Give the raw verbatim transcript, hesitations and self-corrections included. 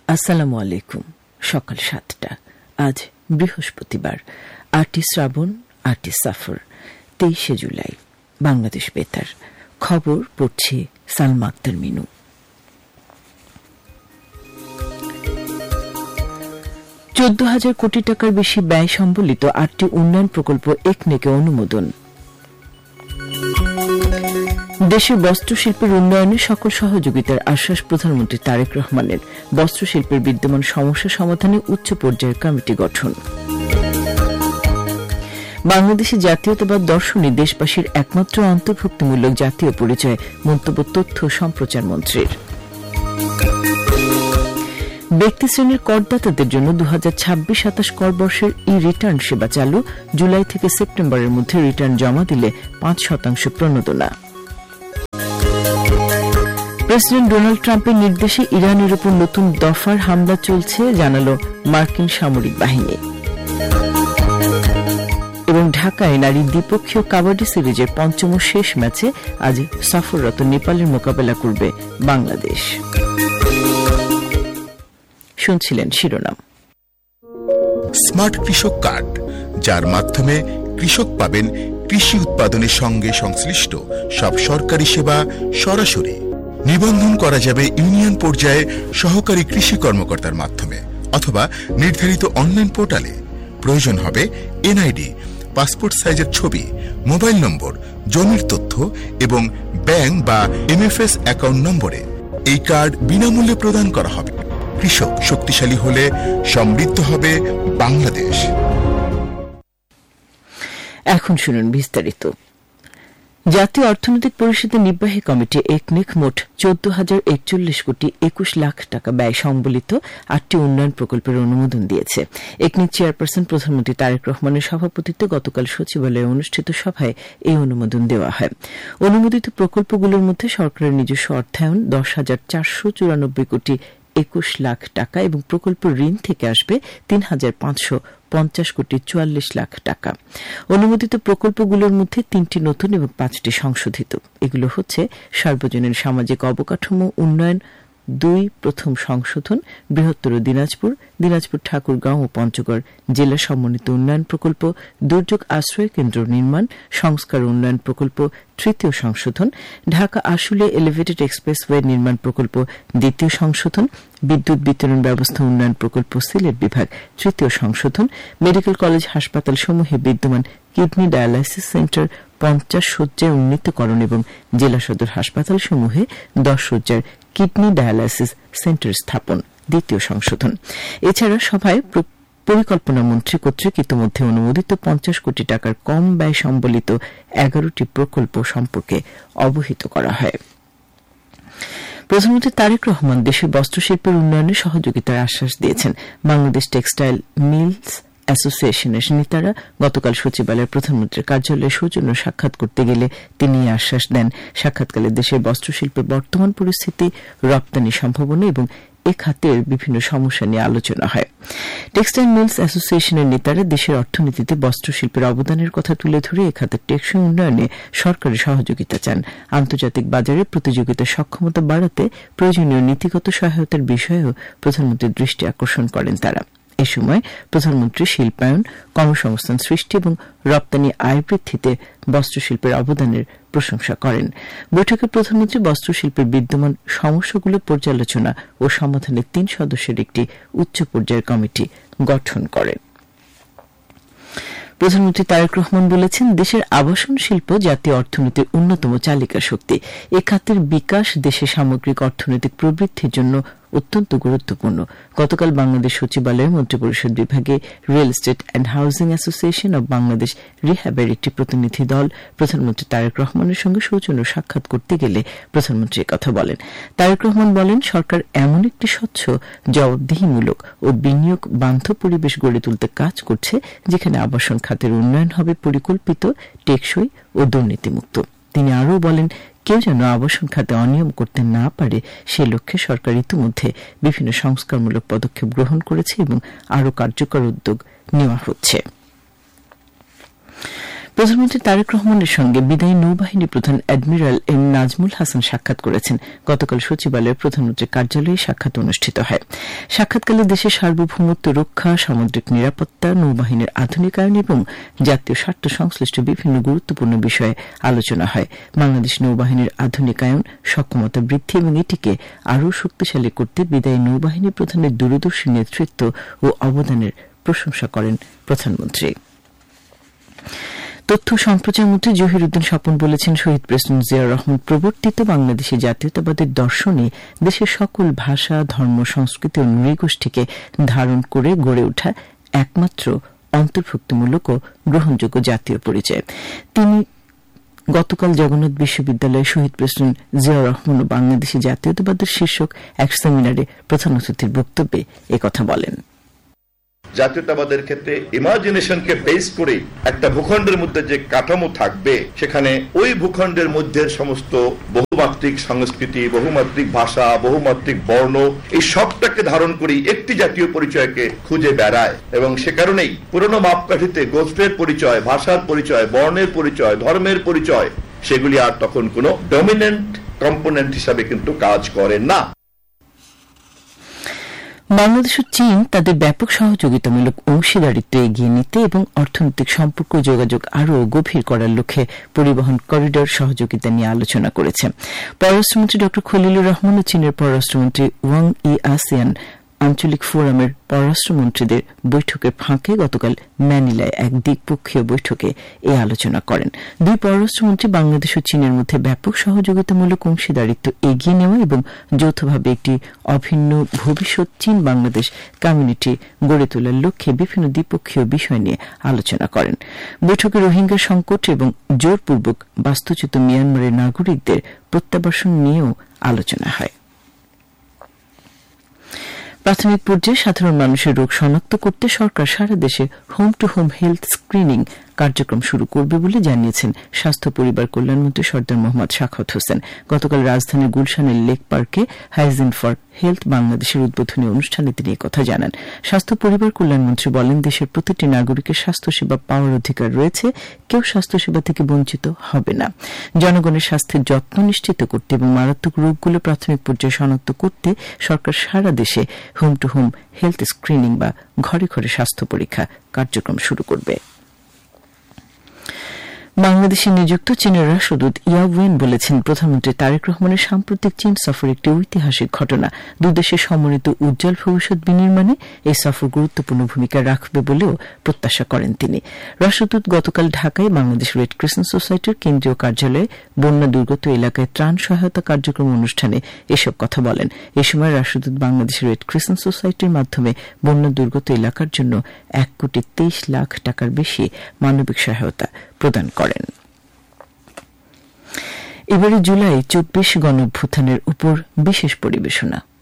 আসসালামু আলাইকুম। সকাল সাতটা। আজ বৃহস্পতিবার, আটই শ্রাবণ, আটই সফর, তেইশে জুলাই। বাংলাদেশ বেতার খবর পড়ছে সালমা আক্তার মিনু। চোদ্দ হাজার কোটি টাকার বেশি ব্যয় সম্বলিত আটটি উন্নয়ন প্রকল্প একনেকে অনুমোদন। দেশের বস্ত্রশিল্পের উন্নয়নে সকল সহযোগিতার আশ্বাস প্রধানমন্ত্রী তারেক রহমানের। বস্ত্রশিল্পের বিদ্যমান সমস্যা সমাধানে উচ্চ পর্যায়ের কমিটি গঠন। বাংলাদেশে জাতীয়তাবাদ দর্শনই দেশবাসীর একমাত্র অন্তর্ভুক্তিমূলক জাতীয় পরিচয়, মন্তব্য তথ্য ও সম্প্রচার মন্ত্রীর। ব্যক্তিশ্রেণীর করদাতাদের জন্য দু হাজার ছাব্বিশ সাতাশ কর বর্ষের ই রিটার্ন সেবা চালু। জুলাই থেকে সেপ্টেম্বরের মধ্যে রিটার্ন জমা দিলে পাঁচ শতাংশ প্রণোদনা। প্রেসিডেন্ট ডোনাল্ড ট্রাম্পের নির্দেশে ইরানের উপর নতুন দফার হামলা চলছে, জানাল মার্কিন সামরিক বাহিনী। এবং ঢাকায় নারী দ্বিপক্ষীয় কাবাডি সিরিজের পঞ্চম শেষ ম্যাচে আজ সফররত নেপালের মোকাবেলা করবে বাংলাদেশ। শুনছিলেন শিরোনাম। স্মার্ট কৃষক কার্ড, যার মাধ্যমে কৃষক পাবেন কৃষি উৎপাদনের সঙ্গে সংশ্লিষ্ট সব সরকারি সেবা সরাসরি। নিবন্ধন করা যাবে ইউনিয়ন পর্যায়ে সহকারী কৃষি কর্মকর্তার মাধ্যমে অথবা নির্ধারিত অনলাইন পোর্টালে। প্রয়োজন হবে এনআইডি, পাসপোর্ট সাইজের ছবি, মোবাইল নম্বর, জমির তথ্য এবং ব্যাংক বা এমএফএস অ্যাকাউন্ট নম্বরে। এই কার্ড বিনামূল্যে প্রদান করা হবে। কৃষক শক্তিশালী হলে সমৃদ্ধ হবে বাংলাদেশ। এখন শুনুন বিস্তারিত। জাতীয় অর্থনৈতিক পরিষদের নির্বাহী কমিটি একনেক মোট চোদ্দ হাজার একচল্লিশ কোটি একুশ লাখ টাকা ব্যয় সম্বলিত আটটি উন্নয়ন প্রকল্পের অনুমোদন দিয়েছে। একনেক চেয়ারপারসন প্রধানমন্ত্রী তারেক রহমানের সভাপতিত্বে গতকাল সচিবালয়ে অনুষ্ঠিত সভায় এই অনুমোদন দেওয়া হয়। অনুমোদিত প্রকল্পগুলোর মধ্যে সরকারের নিজস্ব অর্থায়ন দশ হাজার চারশো চুরানব্বই কোটি একুশ লাখ টাকা এবং প্রকল্প ঋণ থেকে আসবে তিন হাজার পাঁচশো পঞ্চাশ কোটি চুয়াল্লিশ লাখ টাকা। অনুমোদিত প্রকল্পগুলোর মধ্যে তিনটি নতুন এবং পাঁচটি সংশোধিত। এগুলো হচ্ছে সার্বজনীন সামাজিক অবকাঠামো উন্নয়ন দুই প্রথম সংশোধন, বৃহত্তর দিনাজপুর, দিনাজপুর ঠাকুরগাঁও ও পঞ্চগড় জেলা সমন্বিত উন্নয়ন প্রকল্প, দুর্যোগ আশ্রয় কেন্দ্র নির্মাণ সংস্কার উন্নয়ন প্রকল্প তৃতীয় সংশোধন, ঢাকা আশুলিয়া এলিভেটেড এক্সপ্রেসওয়ে নির্মাণ প্রকল্প দ্বিতীয় সংশোধন, বিদ্যুৎ বিতরণ ব্যবস্থা উন্নয়ন প্রকল্প সিলেট বিভাগ তৃতীয় সংশোধন, মেডিকেল কলেজ হাসপাতাল সমূহে বিদ্যমান কিডনি ডায়ালাইসিস সেন্টার পঞ্চাশ শয্যার উন্নীতকরণ এবং জেলা সদর হাসপাতাল সমূহে দশ শয্যার কিডনি ডায়ালাইসিস সেন্টার স্থাপন দ্বিতীয় সংশোধন। এছাড়া সভায় পরিকল্পনা মন্ত্রী কর্তৃক ইতিমধ্যে অনুমোদিত পঞ্চাশ কোটি টাকার কম ব্যয় সম্বলিত এগারোটি প্রকল্প সম্পর্কে অবহিত করা হয়। প্রধানমন্ত্রী তারেক রহমান দেশের বস্ত্রশিল্পের উন্নয়নে সহযোগিতার আশ্বাস দিয়েছেন। বাংলাদেশ টেক্সটাইল মিলস অ্যাসোসিয়েশনের নেতারা গতকাল সচিবালয়ে প্রধানমন্ত্রীর কার্যালয়ে সৌজন্য সাক্ষাৎ করতে গেলে তিনি এই আশ্বাস দেন। সাক্ষাৎকালে দেশের বস্ত্রশিল্পের বর্তমান পরিস্থিতি, রপ্তানি সম্ভাবনা এবং এ খাতের বিভিন্ন সমস্যা নিয়ে আলোচনা হয়। টেক্সটাইল মিলস অ্যাসোসিয়েশনের নেতারা দেশের অর্থনীতিতে বস্ত্রশিল্পের অবদানের কথা তুলে ধরে এ খাতের টেকসই উন্নয়নে সরকারের সহযোগিতা চান। আন্তর্জাতিক বাজারে প্রতিযোগিতার সক্ষমতা বাড়াতে প্রয়োজনীয় নীতিগত সহায়তার বিষয়েও প্রধানমন্ত্রীর দৃষ্টি আকর্ষণ করেন তারা। এ সময় প্রধানমন্ত্রী শিল্পায়ন, কর্মসংস্থান সৃষ্টি এবং রপ্তানি আয় বৃদ্ধিতে বস্ত্রশিল্পের অবদানের প্রশংসা করেন। বৈঠকে প্রধানমন্ত্রী বস্ত্রশিল্পের বিদ্যমান সমস্যাগুলো পর্যালোচনা ও সমাধানের তিন সদস্যের একটি উচ্চ পর্যায়ের কমিটি গঠন করেন। প্রধানমন্ত্রী তারেক রহমান বলেছেন, দেশের আবাসন শিল্প জাতীয় অর্থনীতির অন্যতম চালিকা শক্তি। এ খাতের বিকাশ দেশের সামগ্রিক অর্থনৈতিক প্রবৃদ্ধির জন্য অত্যন্ত গুরুত্বপূর্ণ। গতকাল বাংলাদেশ সচিবালয়ে মন্ত্রিপরিষদ বিভাগে real estate and housing association of Bangladesh রিহ্যাবের একটি প্রতিনিধি দল প্রধানমন্ত্রী তারেক রহমানের সঙ্গে সৌজন্য সাক্ষাৎ করতে গেলে প্রধানমন্ত্রী কথা বলেন। তারেক রহমান বলেন, সরকার এমন একটি স্বচ্ছ, জবাবদিহিমূলক ও বিনিয়োগ বান্ধব পরিবেশ গড়ে তুলতে কাজ করছে, যেখানে আবাসন খাতের উন্নয়ন হবে পরিকল্পিত, টেকসই ও দুর্নীতিমুক্ত। তিনি আরও বলেন, কেউ যেন আবাসন খাতে অনিয়ম করতে না পারে সে লক্ষ্যে সরকার ইতিমধ্যে বিভিন্ন সংস্কারমূলক পদক্ষেপ গ্রহণ করেছে এবং আরও কার্যকর উদ্যোগ নেওয়া হচ্ছে। প্রধানমন্ত্রী তারেক রহমানের সঙ্গে বিদায়ী নৌবাহিনী প্রধান অ্যাডমিরাল এম নাজমুল হাসান সাক্ষাৎ করেছেন। গতকাল সচিবালয়ে প্রধানমন্ত্রীর কার্যালয়ে সাক্ষাৎ অনুষ্ঠিত হয়। সাক্ষাৎকালে দেশের সার্বভৌমত্ব রক্ষা, সামুদ্রিক নিরাপত্তা, নৌবাহিনীর আধুনিকায়ন এবং জাতীয় স্বার্থ সংশ্লিষ্ট বিভিন্ন গুরুত্বপূর্ণ বিষয়ে আলোচনা হয়। বাংলাদেশ নৌবাহিনীর আধুনিকায়ন, সক্ষমতা বৃদ্ধি এবং এটিকে আরও শক্তিশালী করতে বিদায়ী নৌবাহিনী প্রধানের দূরদর্শী নেতৃত্ব ও অবদানের প্রশংসা করেন প্রধানমন্ত্রী। তথ্য সম্প্রচার মন্ত্রী জহিরুদ্দিন স্বপন বলেছেন, শহীদ প্রেসিডেন্ট জিয়াউর রহমান প্রবর্তিত বাংলাদেশি জাতীয়তাবাদের দর্শনে দেশের সকল ভাষা, ধর্ম, সংস্কৃতি ও নৃগোষ্ঠীকে ধারণ করে গড়ে ওঠা একমাত্র অন্তর্ভুক্তিমূলক ও গ্রহণযোগ্য জাতীয় পরিচয়। তিনি গতকাল জগন্নাথ বিশ্ববিদ্যালয়ে শহীদ প্রেসিডেন্ট জিয়াউর রহমান ও বাংলাদেশি জাতীয়তাবাদের শীর্ষক এক সেমিনারে প্রধান অতিথির বক্তব্যে একথা বলেন। জাতীয়তাবাদের ক্ষেত্রে ইমাজিনেশনকে বেস করে একটা ভূখণ্ডের মধ্যে যে কাঠামো থাকবে, সেখানে ওই ভূখণ্ডের মধ্যে সমস্ত বহুমাত্রিক সংস্কৃতি, বহুমাত্রিক ভাষা, বহুমাত্রিক বর্ণ, এই সবটাকে ধারণ করেই একটি জাতীয় পরিচয়কে খুঁজে বেড়ায়। এবং সে কারণেই পুরনো মাপকাঠিতে গোত্রের পরিচয়, ভাষার পরিচয়, বর্ণের পরিচয়, ধর্মের পরিচয়, সেগুলি আর তখন কোনো ডমিনেন্ট কম্পোনেন্ট হিসাবে কিন্তু কাজ করে না। বাংলাদেশ ও চীন তাদের ব্যাপক সহযোগিতামূলক অংশীদারিত্ব এগিয়ে নিতে এবং অর্থনৈতিক সম্পর্ক যোগাযোগ আরও গভীর করার লক্ষ্যে পরিবহন করিডর সহযোগিতা নিয়ে আলোচনা করেছে। পররাষ্ট্রমন্ত্রী ড খলিলুর রহমান ও চীনের পররাষ্ট্রমন্ত্রী ওয়াং ই আসিয়ান আঞ্চলিক ফোরামের পররাষ্ট্রমন্ত্রীদের বৈঠকের ফাঁকে গতকাল ম্যানিলায় এক দ্বিপক্ষীয় বৈঠকে এই আলোচনা করেন। দুই পররাষ্ট্রমন্ত্রী বাংলাদেশ ও চীনের মধ্যে ব্যাপক সহযোগিতামূলক অংশীদারিত্ব এগিয়ে নেওয়া এবং যৌথভাবে একটি অভিন্ন ভবিষ্যৎ চীন বাংলাদেশ কমিউনিটি গড়ে তোলার লক্ষ্যে বিভিন্ন দ্বিপক্ষীয় বিষয় নিয়ে আলোচনা করেন। বৈঠকে রোহিঙ্গা সংকট এবং জোরপূর্বক বাস্তুচ্যুত মিয়ানমারের নাগরিকদের প্রত্যাবাসন নিয়েও আলোচনা হয়। প্রাথমিক পর্যায়ে সাধারণ মানুষের রোগ শনাক্ত করতে সরকার সারা দেশে home two home health screening কার্যক্রম শুরু করবে বলে জানিয়েছেন স্বাস্থ্য পরিবার কল্যাণমন্ত্রী সর্দার মোহাম্মদ সাখাওয়াত হোসেন। গতকাল রাজধানীর গুলশানের লেক পার্কে হাইজিন ফর হেলথ বাংলাদেশের উদ্বোধনী অনুষ্ঠানে তিনি একথা জানান। স্বাস্থ্য পরিবার কল্যাণমন্ত্রী বলেন, দেশের প্রতিটি নাগরিকের স্বাস্থ্যসেবা পাওয়ার অধিকার রয়েছে, কেউ স্বাস্থ্যসেবা থেকে বঞ্চিত হবে না। জনগণের স্বাস্থ্যের যত্ন নিশ্চিত করতে এবং মারাত্মক রোগগুলো প্রাথমিক পর্যায়ে শনাক্ত করতে সরকার সারা দেশে home two home health screening বা ঘরে ঘরে স্বাস্থ্য পরীক্ষা কার্যক্রম শুরু করবে। বাংলাদেশে নিযুক্ত চীনের রাষ্ট্রদূত ইয়া ওয়েন বলেছেন, প্রধানমন্ত্রী তারেক রহমানের সাম্প্রতিক চীন সফর একটি ঐতিহাসিক ঘটনা। দুদেশের সমন্বিত উজ্জ্বল ভবিষ্যৎ বিনির্মাণে এই সফর গুরুত্বপূর্ণ ভূমিকা রাখবে বলেও প্রত্যাশা করেন তিনি। রাষ্ট্রদূত গতকাল ঢাকায় বাংলাদেশ রেড ক্রিসেন্ট সোসাইটির কেন্দ্রীয় কার্যালয়ে বন্যা দুর্গত এলাকায় ত্রাণ সহায়তা কার্যক্রম অনুষ্ঠানে এসব কথা বলেন। এ সময় রাষ্ট্রদূত বাংলাদেশ রেড ক্রিসেন্ট সোসাইটির মাধ্যমে বন্যা দুর্গত এলাকার জন্য এক কোটি তেইশ লাখ টাকার বেশি মানবিক সহায়তা প্রদান করেন। এবারে জুলাই চব্বিশ গণঅভ্যুত্থানের উপর বিশেষ পরিবেশনা।